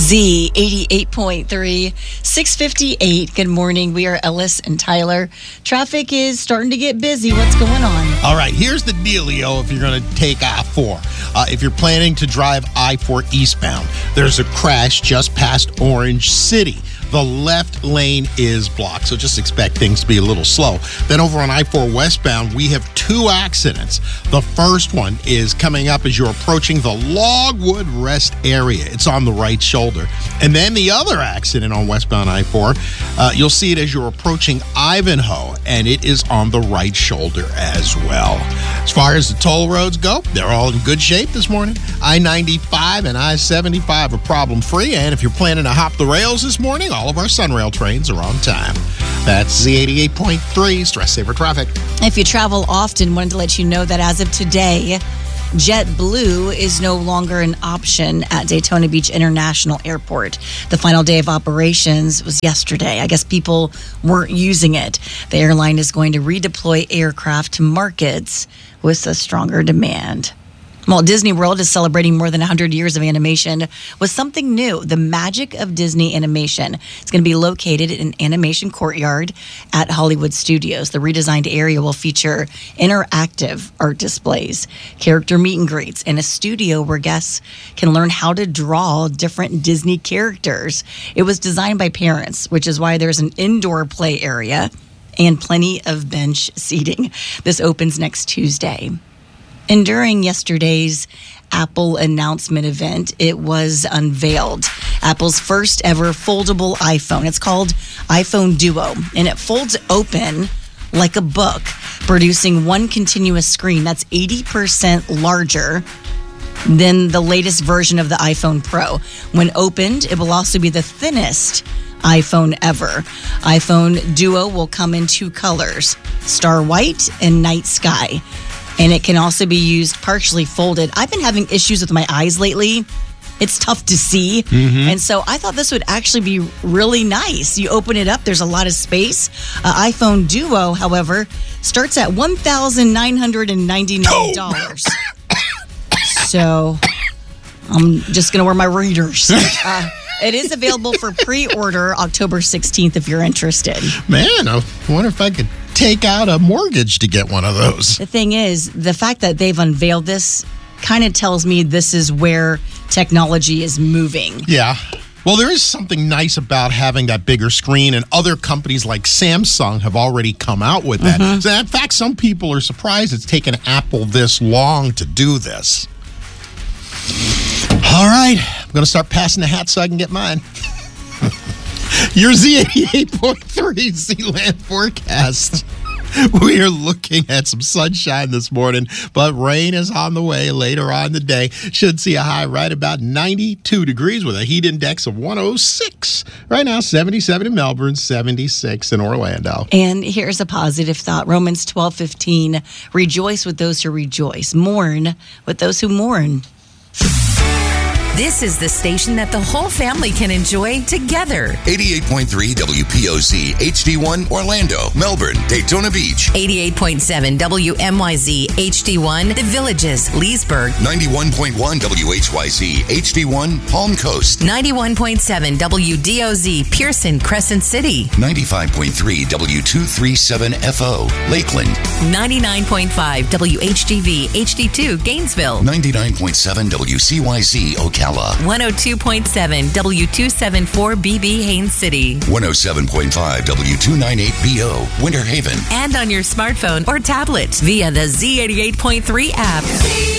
Z88.3, 658. Good morning. We are Ellis and Tyler. Traffic is starting to get busy. What's going on? All right, here's the dealio if you're going to take I-4. If you're planning to drive I-4 eastbound, there's a crash just past Orange City. The left lane is blocked, so just expect things to be a little slow. Then over on I-4 westbound, we have two accidents. The first one is coming up as you're approaching the Logwood Rest area. It's on the right shoulder. And then the other accident on westbound I-4, you'll see it as you're approaching Ivanhoe, and it is on the right shoulder as well. As far as the toll roads go, they're all in good shape this morning. I-95 and I-75 are problem-free, and if you're planning to hop the rails this morning, all of our Sunrail trains are on time. That's Z88.3 Stress Saver Traffic. If you travel often, wanted to let you know that as of today, JetBlue is no longer an option at Daytona Beach International Airport. The final day of operations was yesterday. I guess people weren't using it. The airline is going to redeploy aircraft to markets with a stronger demand. Well, Disney World is celebrating more than 100 years of animation with something new, the magic of Disney animation. It's going to be located in an animation courtyard at Hollywood Studios. The redesigned area will feature interactive art displays, character meet and greets, and a studio where guests can learn how to draw different Disney characters. It was designed by parents, which is why there's an indoor play area and plenty of bench seating. This opens next Tuesday. And during yesterday's Apple announcement event, it was unveiled. Apple's first ever foldable iPhone. It's called iPhone Duo, and it folds open like a book, producing one continuous screen that's 80% larger than the latest version of the iPhone Pro. When opened, it will also be the thinnest iPhone ever. iPhone Duo will come in two colors, Star White and Night Sky. And it can also be used partially folded. I've been having issues with my eyes lately. It's tough to see. And so I thought this would actually be really nice. You open it up, there's a lot of space. iPhone Duo, however, starts at $1,999. So I'm just going to wear my readers. It is available for pre-order October 16th if you're interested. Man, I wonder if I could take out a mortgage to get one of those. The thing is, the fact that they've unveiled this kind of tells me this is where technology is moving. Yeah. Well, there is something nice about having that bigger screen, and other companies like Samsung have already come out with that. So in fact, some people are surprised it's taken Apple this long to do this. All right, I'm going to start passing the hat so I can get mine. Your Z88.3 Sealand forecast. We are looking at some sunshine this morning, but rain is on the way later on in the day. Should see a high right about 92 degrees with a heat index of 106. Right now, 77 in Melbourne, 76 in Orlando. And here's a positive thought. Romans 12:15. Rejoice with those who rejoice. Mourn with those who mourn. This is the station that the whole family can enjoy together. 88.3 WPOZ HD1 Orlando, Melbourne, Daytona Beach. 88.7 WMYZ HD1 The Villages, Leesburg. 91.1 WHYZ HD1 Palm Coast. 91.7 WDOZ Pearson, Crescent City. 95.3 W237FO Lakeland. 99.5 WHGV HD2 Gainesville. 99.7 WCYZ Ocala. 102.7 W274BB Haines City. 107.5 W298BO Winter Haven. And on your smartphone or tablet via the Z88.3 app.